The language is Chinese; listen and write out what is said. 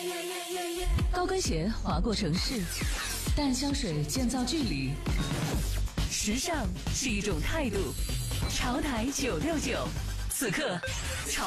高跟鞋划过城市，淡香水建造距离。时尚是一种态度。潮台969，此刻。